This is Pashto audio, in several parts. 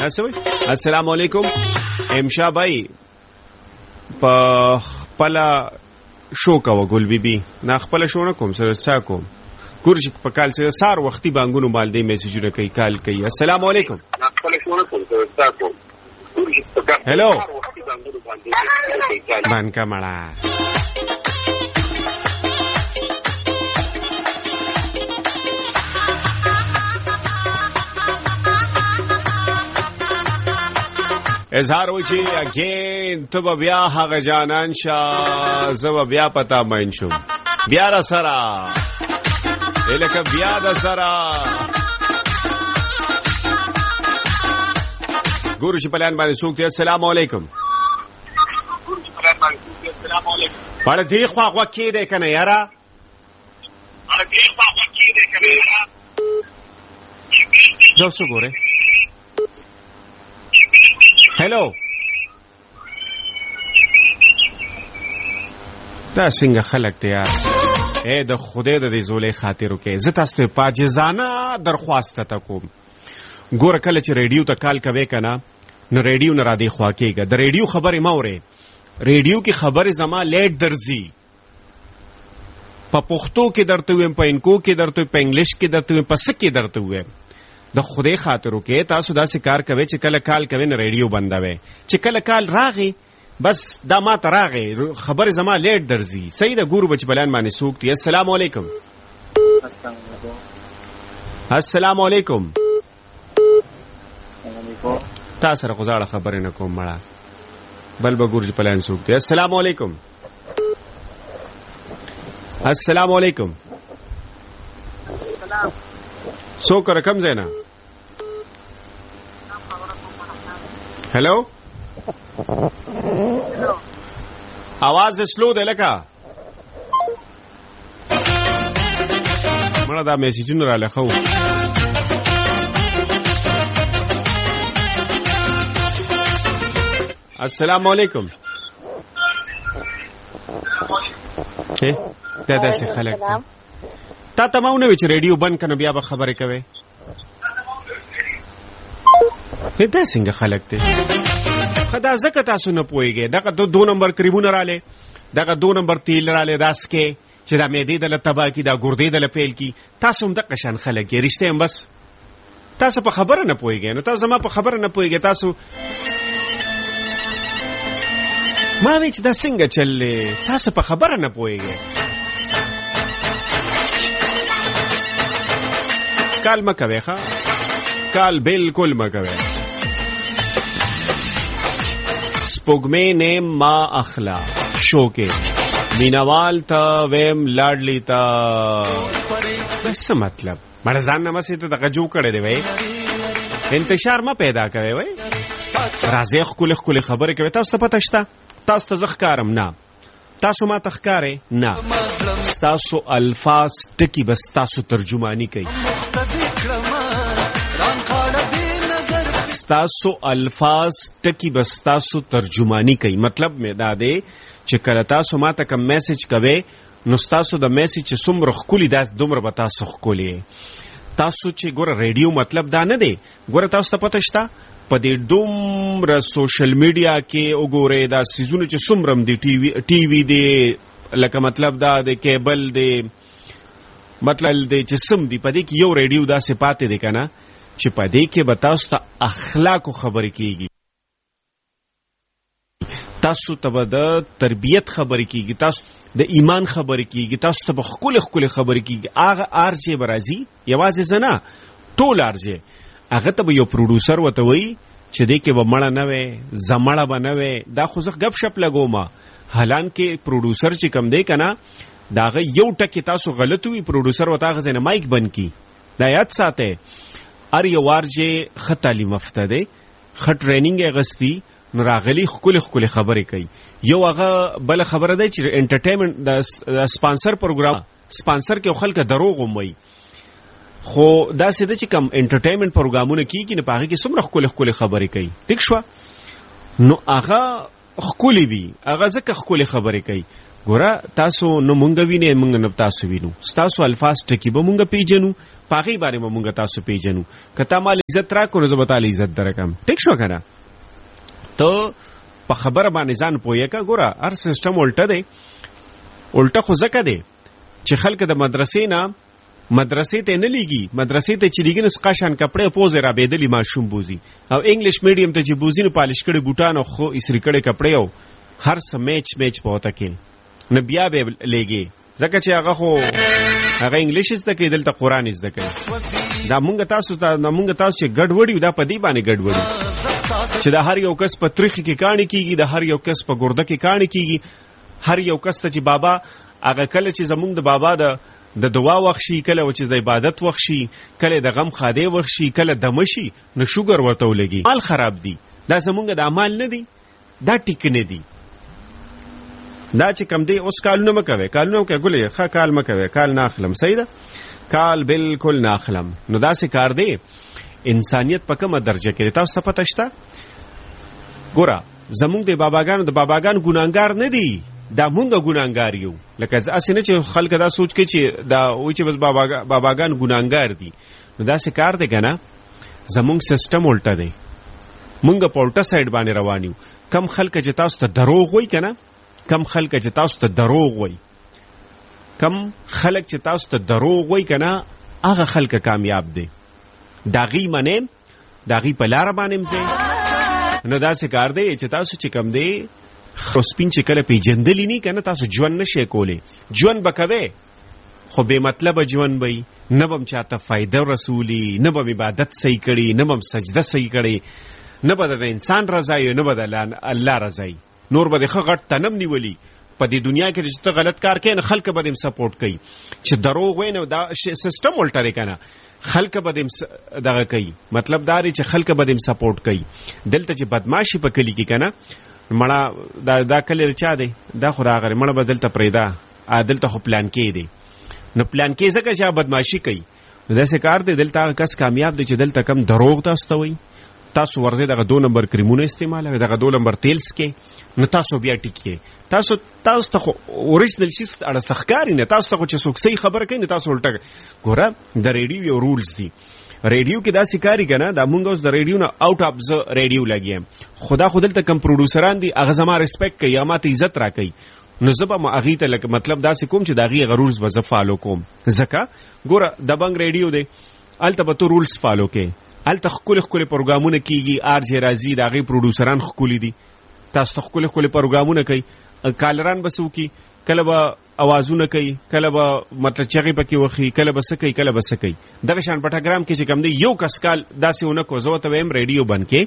السلام علیکم امشا بھائی پلا شو کوه ګل بیبي نه خپل شو نه کوم سره څا کوم ګورج په کال سره سار وختي بانګونو مالدې میسجونه کوي کال کوي. السلام علیکم. هلو بانکا مړه اظهار وچی اگین تو با بیا حق جانان شا زو بیا پتا مین شو بیا را سرا ایلکا بیا دا سرا گورو چی پلان بانی سوکتی. السلام علیکم. بڑا دیخ خواق وکی دے کنا یارا دوستو گوره هلو دا څنګه خلک ته یار اے د خدای د دې زولې خاطر وکي زه تاسو ته پاجزانه درخواست ته کوم. ګوره کله چې ریډیو ته کال کوي کنه نو ریډیو نه را دی خوا کېږي د ریډیو خبرې ماورې ریډیو کې خبرې زما لیټ درځي په پښتو کې درته ویم په انکو کې درته په انګلیش کې درته ویم په څه کې درته ویم د خدای خاطر وکي تاسو داسې کار کوي چې کله کال کوي نه ریډیو بندوي چې کله کال راغی بس دا ما ته راغی خبر زما لیټ درځي صحیح ده. ګورو بچ بلان باندې سوکتی. السلام علیکم. السلام علیکم. تاسو سره غزاړه خبرې نه کوم مړه بل به ګورج بلان سوکتی. السلام علیکم. السلام علیکم. سو کر کم زینا ہیلو آواز سلو دے لکا مړه دا میسیجونه را لخوا السلام علیکم. دا داسې خلک تا تماونه وی چې ریډیو بند کنه بیا به خبرې کوي دا څنګه خلک ته خدا زکه تاسو نه پويږئ دغه 2 نمبر کریمونه رااله دغه 2 نمبر تیل رااله داس کې چې دا مېدې د لتبا کی دا ګردې د لپیل کی تاسو هم د قشان خلک یې رښتیا هم بس تاسو په خبره نه پويږئ نو تاسو زما په خبره نه پويږئ تاسو ما وی چې دا څنګه چلې تاسو په خبره نه پويږئ کال مکوي ښا کال بالکل مکوي سپوږمۍ نه ما اخلا شو کې مینوال تا ویم لاډلی تا بس مطلب مړه ځان نه مسې ته دغه جو کړی دی وای انتشار ما پیدا کوي وای راځي خپل خبرې کوي تاسو ته پته شته تاسو ته ځخکارم نه تاسو ما تخکارې نه تاسو الفاظ ټکی بس تاسو ترجمانی کوي تاسو الفاظ ټکی بس تاسو ترجمانی کوي مطلب مې دا دی چې کله تاسو ما ته کوم میسج کوي نو تاسو د میسج څومره خولي دا دومره به تاسو خولي تاسو چې ګوره ریډیو مطلب دا نه دی ګوره تاسو ته پته شته په دې دومره سوشل میډیا کې وګوره دا سيزونه چې څومره دی ټي وي دی لکه مطلب دا د کیبل دی مطلب دی چې سم دی په دې کې یو ریډیو دا صفات دی کنه چې په دې کې به تاسو ته اخلاق خبرې کیږي تاسو ته به د تربیت خبرې کیږي تاسو د ایمان خبرې کیږي تاسو ته به خپل خبرې کیږي هغه ارجه برازي یوازې زنه ټول ارجه هغه ته به یو پروډوسر وته وي چې دې کې به مړه نه وي زمړه به نه وي دا خو زه غب شپ لګوم حالان کې پروډوسر چې کم دی کنه داغه یو ټکی تاسو غلط وي پروډوسر وته غزنه مایک بند کی دا یاد ساته ار یو ورجه خ تعلیم افته دی خ ټریننګ غستی نو راغلی خپل خبرې کوي یو هغه بل خبره ده چې انټرټینمنت د سپانسر پروګرام سپانسر کې خلک دروغ ومي خو دا سده چې کم انټرټینمنت پروګرامونه کیږي نه پاره کې څومره خپل خبرې کوي ټیک شو نو هغه خپل وی هغه ځکه خپل خبرې کوي ګوره تاسو نو مونږ وینئ مونږ نه تاسو وینو ستاسو الفاظ ټکي به مونږ پیژنو پاغي باندې به مونږ تاسو پیژنو کته مال عزت راکو نو زه به تعالی عزت درکم ټیک شو کنه ته په خبره باندې ځان پوهه کا ګوره هر سیستم الټه دی الټه خو ځکه دی چې خلک د مدرسې ته نه لیږي مدرسې ته چې لیږي نو سقاشان کپڑے پوزه را بيدلی ماشوم بوزي او انګلیش میډیم ته چې بوزي نو پالش کړي بوټان خو اسری کړي کپڑے او هر سم میچ پوته کې نو بیا به لګي ځکه چې هغه انګلیش زده کوي دلته قران زده کوي دا مونږ تاسو چې ګډوډي دا په دی باندې ګډوډي چې دا هر یو کس په تاریخ کې کہانی کیږي د هر یو کس په ګرده کې کہانی کیږي هر یو کس ته چې بابا هغه کله چې زمونږ د بابا د دعا وخت شي کله چې د عبادت وخت شي کله د غم خاده وخت شي کله د مشي نو شوګر ورته ولګي مال خراب دي دا زمونږ د اعمال نه دي دا ټیک نه دي دا چې کم دی اوس کالونه مکوي ګولې ښه کال مکوي کال نه اخلم صحیح ده کال بالکل نه اخلم نو دا څه کار دی انسانیت په کومه درجه کې تاسو ته پته شته ګوره زمونږ د باباګانو ګناګار نه دي دا مونږه ګناګار یو لکه اسنه چې خلک دا سوچ کوي چې دا وایي چې بس باباګان ګناګار دي نو دا څه کار دی کنه زمونږ سیستم الټه دی مونږ په الټه سایډ باندې روان یو کم خلک چې تاسو ته دروغ وایي کنه کم خلک چې تاسو ته دروغ وایي کنه هغه خلک کامیاب دي داغي منیم داغي په لار باندې مزه نو دا څه کار دی چې تاسو چې کم دی خرسپین چې کله پیجندلی نه کنه تاسو ژوند نشئ کولی ژوند بکوي خو به مطلب ژوند بې نه بم چاته فائدہ رسولي نه بم عبادت صحیح کړي نه بم سجده صحیح کړي نه به د انسان رضای نه به د الله رضای نور به خ غټ تنم نیولي په دې دنیا کې چې ته غلط کار کوي نه خلک به دې سپورټ کوي چې دروغ وای نه دا سیستم الټه کنه خلک به دې دغه کوي مطلب دا چې خلک به دې سپورټ کوي دلته چې بدمعشي په کلی کې کنه مړه دا کلی چا دی دا خو راغره مړه بدلته پریدا عادل ته خو پلان کې دی نو پلان کې ځکه چې بدمعشي کوي نو داسې کار دی دلته کس کامیاب دی چې دلته کم دروغ تاسو ته وایي تاسو ورځي دغه 2 نمبر کریمونه استعمال دغه 2 نمبر تیلز کې نو تاسو بیا ټیکي تاسو ته اوریجنل شي اړه سخکاری نه تاسو ته چې څوک صحیح خبره کوي تاسو الټه ګوره د ریډیو یو رولز دي ریډیو کې دا سکاری کنه دا مونږ اوس د ریډیو نه آوټ اف ز ریډیو لګیم خدا خودل ته کم پروډوسران دي هغه زما ریسپیکټ کوي یا ماته عزت راکوي نو زبا ما اغه ته لکه مطلب دا سې کوم چې دا غي غرورز وظیفه فالو کوم زکه ګوره د بنګ ریډیو دی الته به تو رولز فالو کې الته خپل پروګرامونه کیږي ار جی رازي دا غي پروډوسران خپل دي تاسو خپل پروګرامونه کوي کالران بسو کی کله به اوازونه کوي کله به مطلب چغې پکې وخی کله به سکی دغه شان پټاګرام کې چې کم دی یو کس کال داسېونه کو زو ته ویم ریډیو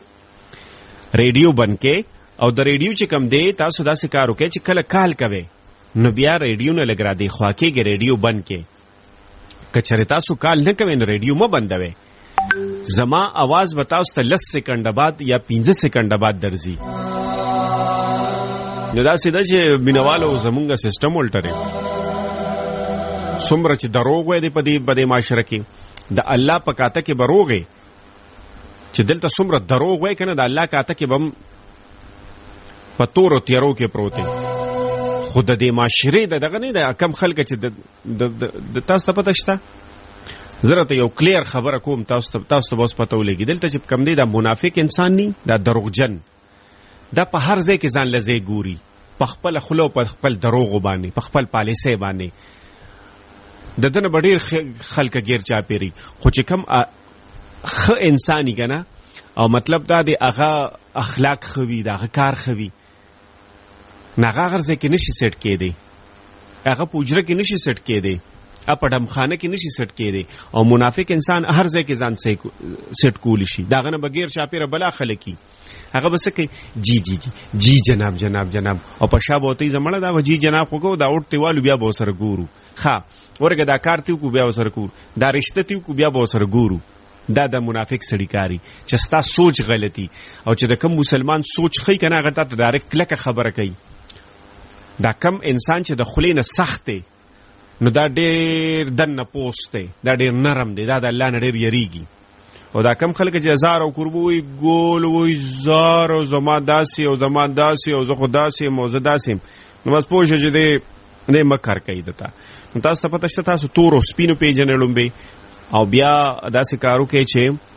بنکې او د ریډیو چې کم دی تاسو داسې کار وکړئ چې کله کال کوي نو بیا ریډیو نه لګرا دی خواکېږي ریډیو بنکې کچره تاسو کال نه کوي نو ریډیو ما بندوي زما आवाज بتاوس ته 10 سکند بعد یا 15 سکند بعد درځي نو دا سیده چې مینوالو زمونږه سیستم الټره څومره چې دروغ وي په دې معاشره کې د الله په کاته کې بروغه چې دلته څومره دروغ وي کنه د الله کاته کې بم پتورو تیرو کې پروت خود د معاشره دغه نه د کم خلک چې د تاسو ته پته شته زره ته یو کلیر خبره کوم تاسو ته بس پته ولګي دلته چې کم دی دا منافق انسان ني دا دروغجن دا په هر ځای کې ځان لزه ګوري په خپل خلو په خپل دروغ باندې په خپل پالیسي باندې د دنه ډېر خلک غیر چا پیری خو چې کم خ انساني کنه او مطلب دا دی هغه اخلاق خوي دا هغه کار خوي ناغه غرضه کې نشي سیټ کېدی هغه پوجره کې نشي سیټ کېدی په ډمخانه کې نشي سیټ کېدی او منافق انسان هر ځای کې ځان سیټ کولی شي داغه نه بغیر شاپیره بلا خلکی هغه بس کوي جی جناب او په شابه وتی زمړه دا وجی جناب کو دا اورته والو بیا به سره ګورو ها ورګه دا کارتیو کو بیا سره ګورو دا رشتہ تیو کو بیا به سره ګورو دا د منافق سړی کاری چې ستا سوچ غلطي او چې د کم مسلمان سوچ خې کنه هغه ته ډایرکټ لکه خبره کوي دا کم انسان چې د خلینو سخت دی نو دا ډېر دنه پوسټ دی دا ډېر نرم دی دا د الله نه ډېر یریږي او دا کم خلک چې هزار او قربوي ګول وي زار او زما داسي او زه خو داسي موزه داسي نو بس پوه شو چې د مکر کوي دته. نو تاسو ته پته شته تاسو تور او سپینو پیژنې لومبي او بیا داسې کارو کوي چې